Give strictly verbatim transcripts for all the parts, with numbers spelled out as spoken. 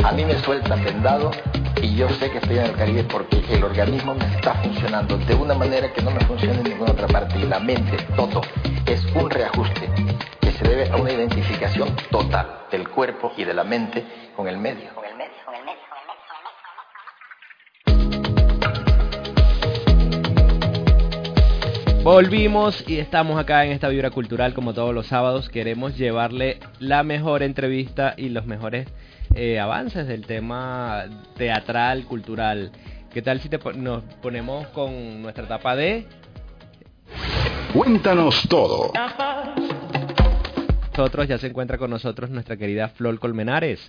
A mí me sueltan vendado y yo sé que estoy en el Caribe porque el organismo me está funcionando de una manera que no me funciona en ninguna otra parte. Y la mente, todo, es un reajuste que se debe a una identificación total del cuerpo y de la mente con el medio. Con el medio, con el medio, con el medio. Volvimos y estamos acá en esta Vibra Cultural como todos los sábados. Queremos llevarle la mejor entrevista y los mejores eh, avances del tema teatral, cultural. ¿Qué tal si te po- nos ponemos con nuestra etapa de... Cuéntanos todo. Nosotros, ya se encuentra con nosotros nuestra querida Flor Colmenares.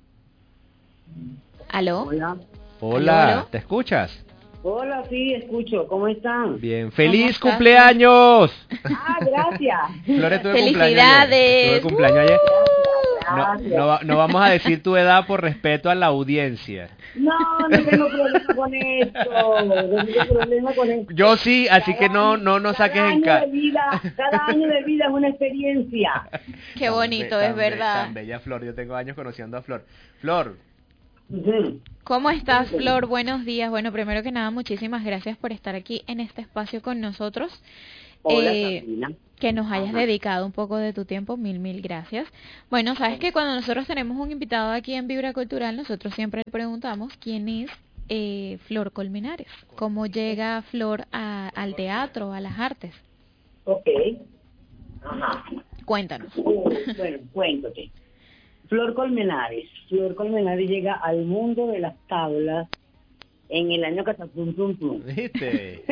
¿Aló? Hola. Hola, ¿Aló, aló? ¿te escuchas? Hola, sí, escucho. ¿Cómo están? Bien, ¡feliz ¿Cómo estás? cumpleaños! Ah, gracias. Flores, tuve ¡Felicidades! cumpleaños ayer. Tuve cumpleaños ayer. No, Gracias. no, va- no vamos a decir tu edad por respeto a la audiencia. No, no tengo problema con esto. No tengo problema con esto. Yo sí, así Cada que no, año- no nos cada saques en año cara. de vida, cada año de vida es una experiencia. Qué bonito, es verdad. Tan bella Flor, yo tengo años conociendo a Flor. Flor, Ujú. ¿Cómo estás, Flor? Buenos días. Bueno, primero que nada, muchísimas gracias por estar aquí en este espacio con nosotros. Hola, Eh, Sabrina. que nos hayas Ajá. dedicado un poco de tu tiempo, mil, mil gracias. Bueno, sabes que cuando nosotros tenemos un invitado aquí en Vibra Cultural, nosotros siempre le preguntamos quién es eh, Flor Colmenares, cómo llega Flor a- al teatro, a las artes. Ok. Ajá. Cuéntanos. Uh, bueno, cuéntate. Flor Colmenares. Flor Colmenares llega al mundo de las tablas en el año catapum plum plum. ¿viste?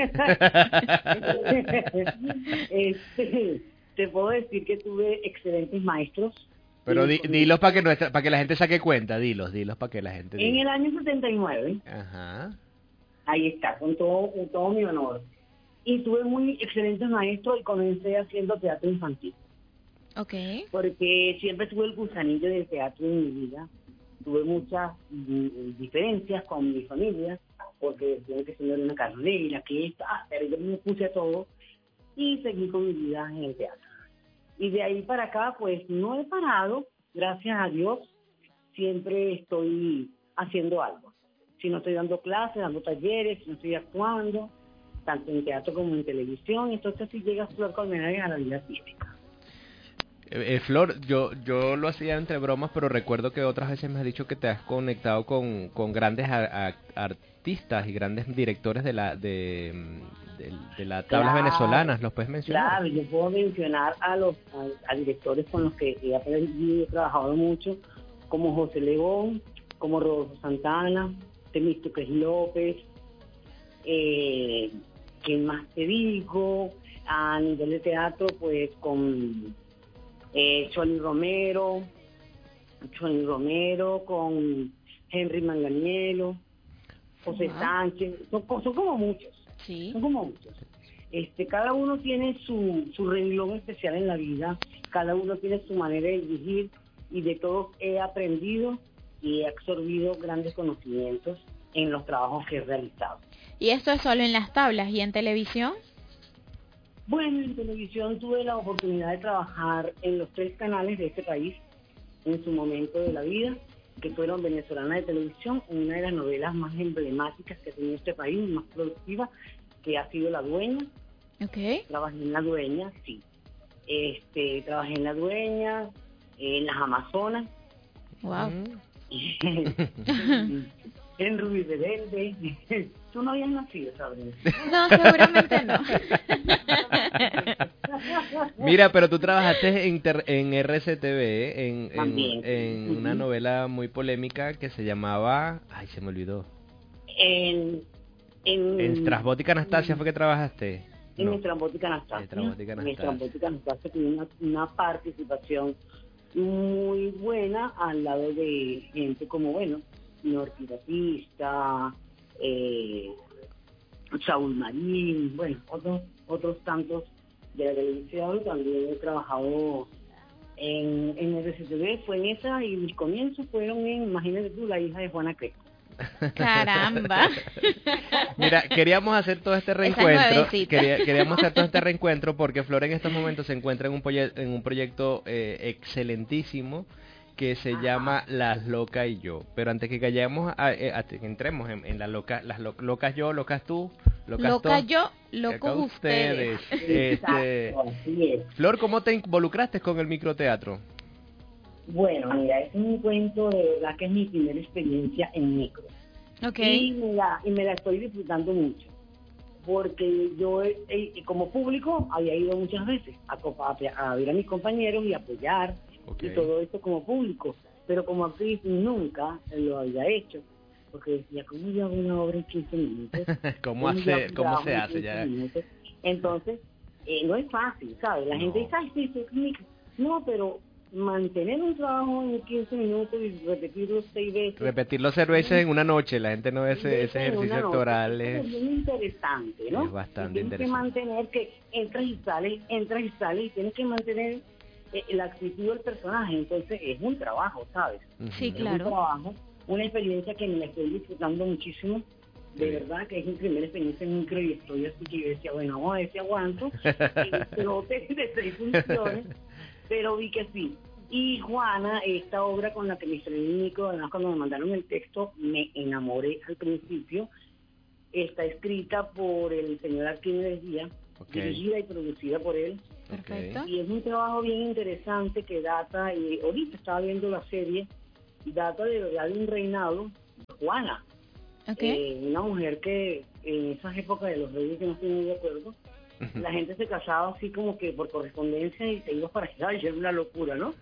Este, te puedo decir que tuve excelentes maestros. Pero di- Y- dilos para que nuestra, para que la gente saque cuenta, dilos, dilos para que la gente En diga. el año setenta y nueve, Ajá. ahí está, con todo, con todo mi honor. Y tuve muy excelentes maestros y comencé haciendo teatro infantil. Ok. Porque siempre tuve el gusanillo del teatro en mi vida. Tuve muchas mm, diferencias con mi familia, porque tuve que ser una carrera, que esto, ah, pero yo me puse a todo y seguí con mi vida en el teatro. Y de ahí para acá, pues no he parado, gracias a Dios, siempre estoy haciendo algo. Si no estoy dando clases, dando talleres, si no estoy actuando, tanto en teatro como en televisión, entonces sí llega Flor Colmenares a la vida típica. Eh, eh, Flor, yo yo lo hacía entre bromas, pero recuerdo que otras veces me has dicho que te has conectado con, con grandes a- a- artistas y grandes directores de la de, mm, de, de las tablas Claro, venezolanas, ¿los puedes mencionar? Claro, yo puedo mencionar a los a, a directores con los que he aprendido y he trabajado mucho, como José León, como Rodolfo Santana, Temístocles López, eh, ¿quién más te digo? A nivel de teatro, pues con eh, Choli Romero, Choli Romero, con Henry Manganiello, José Wow. Sánchez, son, co- son como muchos. Sí. Son como muchos. Este, cada uno tiene su, su renglón especial en la vida, cada uno tiene su manera de dirigir y de todos he aprendido y he absorbido grandes conocimientos en los trabajos que he realizado. ¿Y esto es solo en las tablas y en televisión? Bueno, en televisión tuve la oportunidad de trabajar en los tres canales de este país en su momento de la vida, que fueron Venezolana de Televisión, una de las novelas más emblemáticas que ha tenido este país, más productiva, que ha sido La Dueña. Ok. Trabajé en La Dueña, sí. Este, trabajé en La Dueña, en las Amazonas, Wow. Mm. en Rubí Rebelde. Tú no habías nacido, ¿sabes? No, seguramente no. Mira, pero tú trabajaste en, ter- en R C T V, en, en, También. en una Ujú. novela muy polémica que se llamaba... Ay, se me olvidó. En, en, En Trasbótica Anastasia fue que trabajaste. En No. Estrambótica Anastasia. Estrambótica En Anastasia. Estrambótica Anastasia tuve una, una participación muy buena al lado de gente como, bueno, Norti Batista, eh, Saúl Marín, bueno, otros otros tantos de la televisión. También he trabajado en, en R C T V, fue en esa, y mis comienzos fueron en, imagínate tú, La Hija de Juana Crespo. Caramba. Mira, queríamos hacer todo este Esa reencuentro, nuevecita. quería- queríamos hacer todo este reencuentro porque Flor en estos momentos se encuentra en un, proye- en un proyecto eh, excelentísimo que se llama Las Locas y Yo. Pero antes que callemos, a, a, a, que entremos en, en la loca, las lo, locas yo, locas tú, locas Loca todos, yo, locos ustedes. Este, Así es. Flor, ¿cómo te involucraste con el microteatro? Bueno, mira, es un cuento de verdad que es mi primera experiencia en micro. Ok. Y me la, y me la estoy disfrutando mucho. Porque yo, eh, eh, como público, había ido muchas veces a, a, a ver a mis compañeros y apoyar, okay, y todo esto como público. Pero como actriz nunca lo había hecho. Porque decía, ¿cómo yo hago una obra en quince minutos? ¿Cómo, hace, ¿cómo se hace ya? Minutos? Entonces, eh, no es fácil, ¿sabes? La no. gente dice, ay, sí, sí, no, pero mantener un trabajo en quince minutos y repetirlo seis veces. Repetirlo seis veces en una noche, la gente no ve ese, ese ejercicio actoral. Es bien interesante, ¿no? Es bastante tienes interesante. Tienes que mantener que entras y sales, entras y sales, y tienes que mantener eh, la actitud del personaje. Entonces, es un trabajo, ¿sabes? Sí, es claro. un trabajo, una experiencia que me la estoy disfrutando muchísimo. De sí. verdad que es mi primera experiencia en micro y estoy así que yo decía, bueno, vamos a ver si aguanto. Pero de seis funciones. Pero vi que sí. Y Juana, esta obra con la que me estrené en micro, además cuando me mandaron el texto, me enamoré al principio. Está escrita por el señor Arquímedes Díaz, okay, dirigida y producida por él. Perfecto. Y es un trabajo bien interesante que data, y ahorita estaba viendo la serie, data de verdad de un reinado de Juana. Okay. Eh, una mujer que en esas épocas de los reyes, que no estoy muy de acuerdo, la gente se casaba así como que por correspondencia y se iba para allá, y era una locura, ¿no?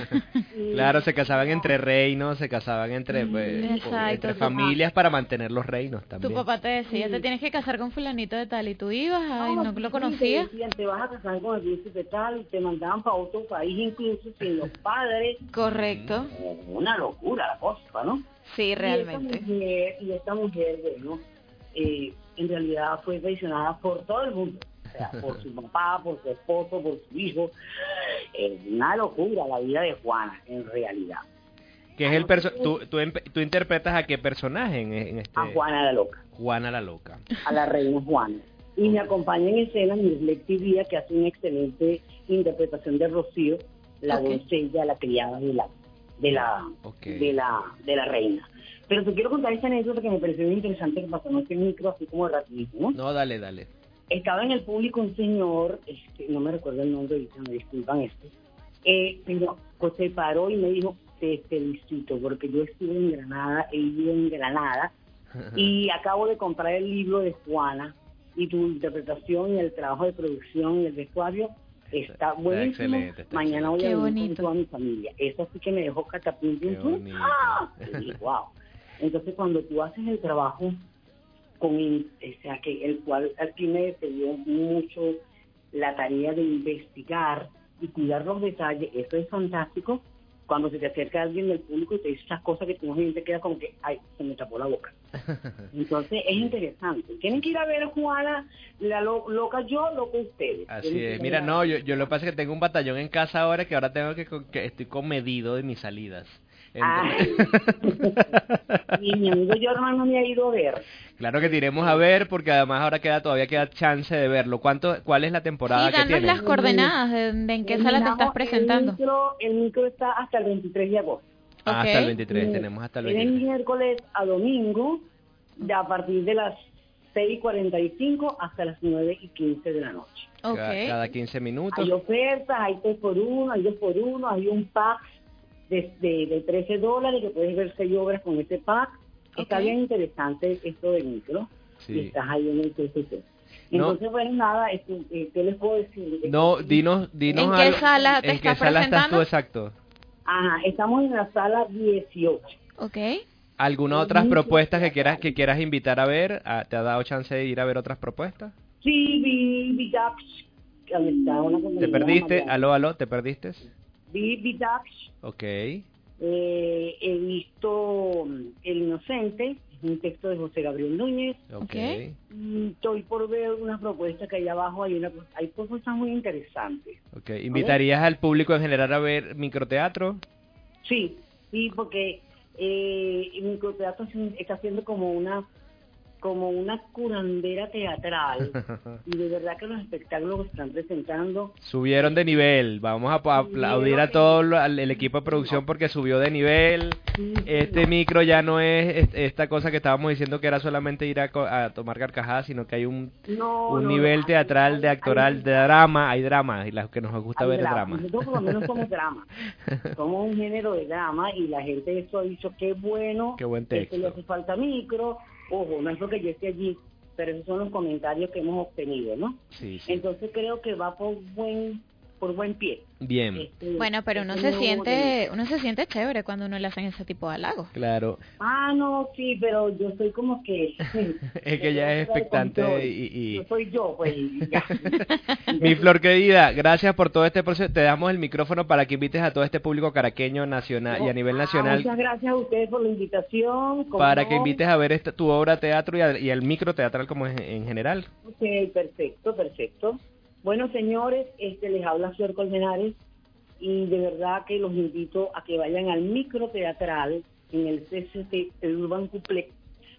Claro, se casaban entre reinos, se casaban entre, pues, exacto, entre familias para mantener los reinos también. Tu papá te decía, sí, te tienes que casar con fulanito de tal, y tú ibas, ay, no, no lo conocías. Te decían, te vas a casar con el príncipe tal, y te mandaban para otro país incluso sin los padres. Correcto. Una locura la cosa, ¿no? Sí, realmente. Y esta mujer, y esta mujer bueno, eh, en realidad fue traicionada por todo el mundo. O sea, por su papá, por su esposo, por su hijo. Es una locura la vida de Juana, en realidad. ¿Qué es el perso tú, tú, tú interpretas a qué personaje en, en este? A Juana la Loca. Juana la Loca. A la reina Juana. Y me acompaña en escena Mirleti Díaz, que hace una excelente interpretación de Rocío, la okay, doncella, la criada de la de la, okay, de la de la reina. Pero te quiero contar esta anécdota que me pareció muy interesante, que pasó en este micro, así como rapidísimo. No, dale, dale. Estaba en el público un señor, este, no me recuerdo el nombre, ahorita me disculpan este, eh, pero pues, se paró y me dijo, te felicito, porque yo estuve en Granada, he ido en Granada, y acabo de comprar el libro de Juana, y tu interpretación y el trabajo de producción y el vestuario está buenísimo. Excelente, está mañana voy a venir con toda mi familia. Eso sí que me dejó catapum, pum, pum. ¡Ah! Y, wow. Entonces, cuando tú haces el trabajo con, o sea, que el cual Arquímedes te dio mucho la tarea de investigar y cuidar los detalles, eso es fantástico. Cuando se te acerca alguien del público y te dice esas cosas que tu gente queda como que, ay, se me tapó la boca. Entonces es interesante. Tienen que ir a ver a Juana, la lo, loca yo, loco ustedes. Así es. Mira, no, yo, yo lo que pasa es que tengo un batallón en casa ahora que ahora tengo que, que estoy comedido de mis salidas. Entonces... y mi amigo Jorman no me ha ido a ver. Claro que te iremos a ver porque además ahora queda todavía queda chance de verlo. ¿Cuánto, ¿Cuál es la temporada sí, que tiene? Sí, danos las coordenadas de, de en qué sala te estás presentando. El micro, el micro está hasta el veintitrés de agosto. Ah, okay, hasta el veintitrés, y tenemos hasta el veintitrés. El miércoles a domingo, de a partir de las seis y cuarenta y cinco hasta las nueve y quince de la noche. Okay. Cada, cada quince minutos. Hay ofertas, hay tres por uno, hay dos por uno, hay un pack de, de, de trece dólares que puedes ver seis obras con ese pack. Okay. Está bien interesante esto del micro. Sí. Y estás ahí en el T C C. Entonces, no. bueno, nada, esto, eh, ¿qué les puedo decir? No, dinos, dinos ¿En qué algo, sala te ¿en estás qué sala presentando? estás tú exacto? Ajá, estamos en la sala dieciocho. Ok. ¿Alguna otras propuestas que quieras que quieras invitar a ver? ¿Te ha dado chance de ir a ver otras propuestas? Sí, vi, vi Dax. ¿Te perdiste? Aló, aló, ¿te perdiste? Vi, vi Dax. Ok. Eh, he visto El Inocente, un texto de José Gabriel Núñez. Ok. Estoy por ver una propuesta que allá abajo hay una hay propuestas muy interesantes. Ok. ¿Invitarías al público en general a ver microteatro? Sí, sí, porque eh, el microteatro está haciendo como una como una curandera teatral y de verdad que los espectáculos que están presentando subieron de nivel. Vamos a aplaudir a todo lo- al- el equipo de producción porque subió de nivel. sí, Este no, micro ya no es est- esta cosa que estábamos diciendo que era solamente ir a, co- a tomar carcajadas, sino que hay un, no, un no, nivel no, teatral, hay- de hay- actoral, de drama. Hay drama y lo que nos gusta hay ver es drama. drama. Nosotros por lo menos somos drama, somos un género de drama y la gente de eso ha dicho qué bueno, Qué buen que le texto. hace falta micro, ojo, no es porque yo esté allí, pero esos son los comentarios que hemos obtenido, ¿no? Sí, sí. Entonces creo que va por buen por buen pie. Bien, Este, Bueno, pero uno este se nuevo siente, uno se siente chévere cuando uno le hacen ese tipo de halagos. claro. Ah, no, sí, pero yo soy como que... Es que ya es expectante y... y- Yo soy yo, pues, y ya. Mi Flor querida, gracias por todo este proceso. Te damos el micrófono para que invites a todo este público caraqueño nacional y a nivel Ah, nacional muchas gracias a ustedes por la invitación. ¿cómo para no? que invites a ver esta, tu obra teatro y, al- y el micro teatral como en, en general. Ok, perfecto, perfecto. Bueno, señores, este les habla Flor Colmenares y de verdad que los invito a que vayan al microteatral en el C C T, el Urban Complex.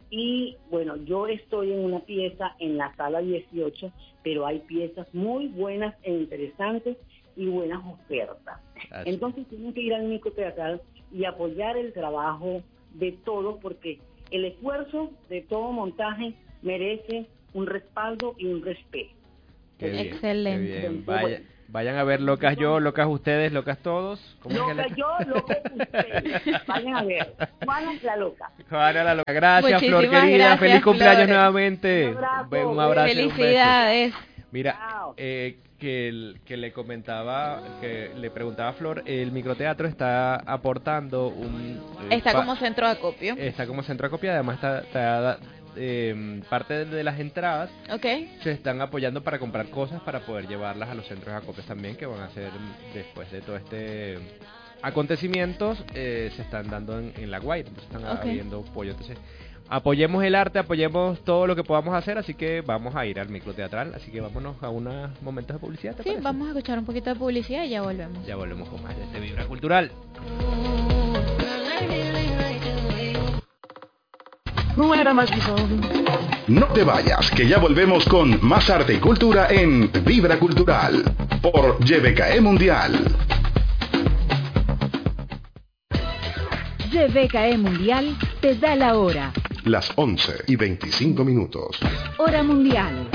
Y bueno, yo estoy en una pieza en la sala dieciocho, pero hay piezas muy buenas e interesantes y buenas ofertas. Así. Entonces tienen que ir al microteatral y apoyar el trabajo de todos porque el esfuerzo de todo montaje merece un respaldo y un respeto. Qué bien, Excelente. qué bien. Vaya- vayan a ver Locas yo, Locas ustedes, Locas todos. ¿Cómo es que Loca le- yo, loca ustedes. Vayan a ver. Juana la loca. Juana la Loca. Gracias, Flor Muchísimas querida. gracias, Feliz cumpleaños Flor. nuevamente. Un abrazo, Ve- Un abrazo. y un beso. Felicidades. Mira, Chao. eh, que, el- que le comentaba, que le preguntaba a Flor, el microteatro está aportando un... eh, Está pa- como centro de acopio. Está como centro de acopio, además está, está, eh, parte de las entradas Ok. se están apoyando para comprar cosas para poder llevarlas a los centros de acopio también, que van a ser mm, después de todo este acontecimientos, eh, se están dando en, en La Guaira, entonces están Ok. habiendo apoyo. Entonces, apoyemos el arte, apoyemos todo lo que podamos hacer, así que vamos a ir al microteatral, así que vámonos a unos momentos de publicidad, ¿te Sí, parece? vamos a escuchar un poquito de publicidad y ya volvemos. Ya volvemos con más de este Vibra Cultural. No era más visual. No te vayas, que ya volvemos con más arte y cultura en Vibra Cultural por Y B K E Mundial. Y B K E Mundial te da la hora. Las once y veinticinco minutos. Hora mundial.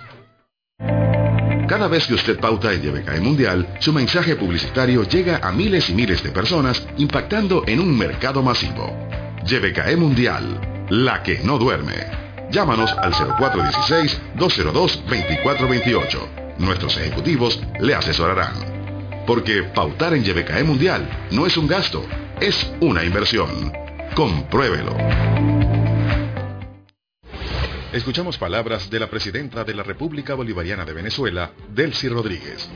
Cada vez que usted pauta en Y B K E Mundial, su mensaje publicitario llega a miles y miles de personas, impactando en un mercado masivo. Y B K E Mundial, la que no duerme. Llámanos al cero cuatro uno seis, dos cero dos, dos cuatro dos ocho. Nuestros ejecutivos le asesorarán. Porque pautar en Y B K E Mundial no es un gasto, es una inversión. Compruébelo. Escuchamos palabras de la presidenta de la República Bolivariana de Venezuela, Delcy Rodríguez.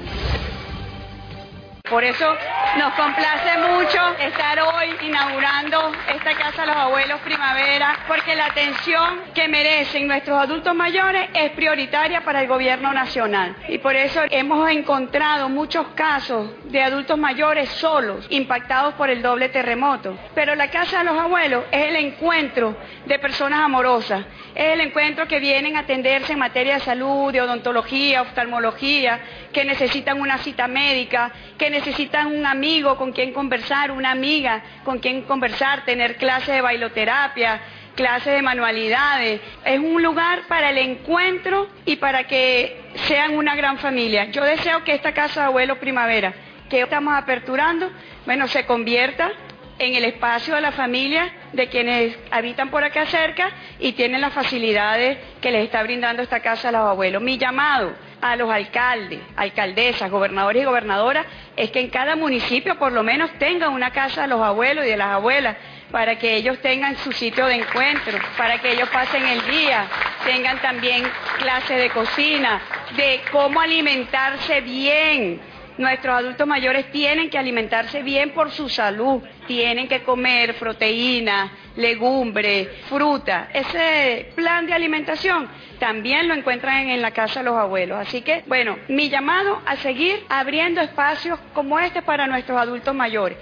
Por eso nos complace mucho estar hoy inaugurando esta Casa de los Abuelos Primavera, porque la atención que merecen nuestros adultos mayores es prioritaria para el gobierno nacional. Y por eso hemos encontrado muchos casos de adultos mayores solos, impactados por el doble terremoto. Pero la Casa de los Abuelos es el encuentro de personas amorosas, es el encuentro que vienen a atenderse en materia de salud, de odontología, oftalmología, que necesitan una cita médica, que necesitan un amigo con quien conversar, una amiga con quien conversar, tener clases de bailoterapia, clases de manualidades. Es un lugar para el encuentro y para que sean una gran familia. Yo deseo que esta Casa de Abuelos Primavera, que estamos aperturando, bueno, se convierta en el espacio de la familia de quienes habitan por acá cerca y tienen las facilidades que les está brindando esta Casa de los Abuelos. Mi llamado a los alcaldes, alcaldesas, gobernadores y gobernadoras es que en cada municipio por lo menos tengan una Casa de los Abuelos y de las abuelas para que ellos tengan su sitio de encuentro, para que ellos pasen el día, tengan también clases de cocina, de cómo alimentarse bien. Nuestros adultos mayores tienen que alimentarse bien por su salud, tienen que comer proteína, legumbre, fruta. Ese plan de alimentación también lo encuentran en la Casa de los Abuelos. Así que, bueno, mi llamado a seguir abriendo espacios como este para nuestros adultos mayores.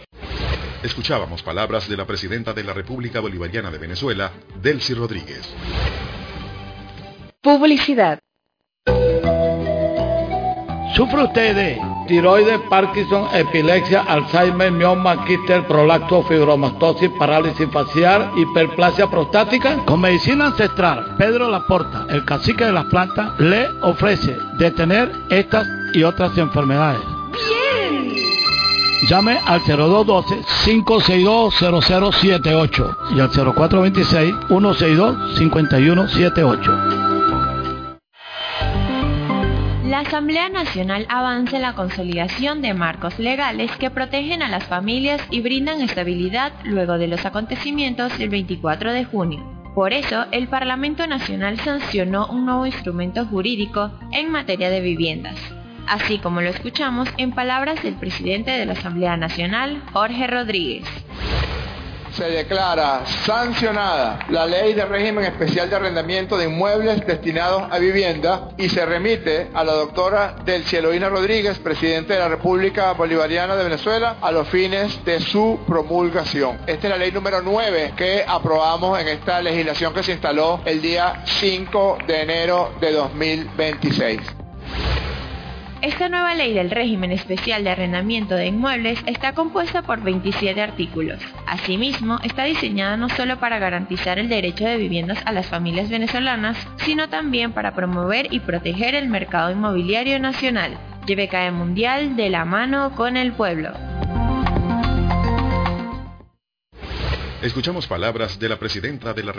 Escuchábamos palabras de la presidenta de la República Bolivariana de Venezuela, Delcy Rodríguez. Publicidad. ¿Sufre usted de tiroides, Parkinson, epilepsia, Alzheimer, mioma, quiste, prolacto, fibromastosis, parálisis facial, hiperplasia prostática? Con medicina ancestral, Pedro Laporta, el cacique de las plantas, le ofrece detener estas y otras enfermedades. ¡Bien! Llame al cero dos uno dos, cinco seis dos, cero cero siete ocho y al cero cuatro dos seis, uno seis dos, cinco uno siete ocho. La Asamblea Nacional avanza en la consolidación de marcos legales que protegen a las familias y brindan estabilidad luego de los acontecimientos del veinticuatro de junio. Por eso, el Parlamento Nacional sancionó un nuevo instrumento jurídico en materia de viviendas, así como lo escuchamos en palabras del presidente de la Asamblea Nacional, Jorge Rodríguez. Se declara sancionada la Ley de Régimen Especial de Arrendamiento de Inmuebles destinados a vivienda y se remite a la doctora Delcieloína Rodríguez, Presidente de la República Bolivariana de Venezuela, a los fines de su promulgación. Esta es la ley número nueve que aprobamos en esta legislación que se instaló el día cinco de enero de dos mil veintiséis. Esta nueva ley del régimen especial de arrendamiento de inmuebles está compuesta por veintisiete artículos. Asimismo, está diseñada no solo para garantizar el derecho de viviendas a las familias venezolanas, sino también para promover y proteger el mercado inmobiliario nacional. YBKE Mundial, de la mano con el pueblo. Escuchamos palabras de la presidenta de la República.